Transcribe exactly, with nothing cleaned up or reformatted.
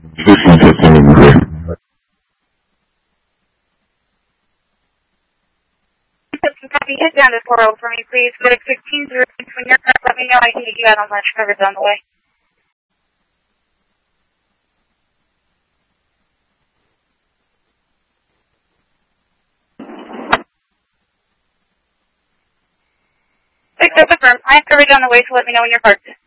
fifteen fifteen will be great. Copy. Head down to four oh for me, please. Go to fifteen zero. When you're correct, let me know. I can get you out on lunch coverage on the way. Six over firm. I have coverage on the way, so let me know when you're parked.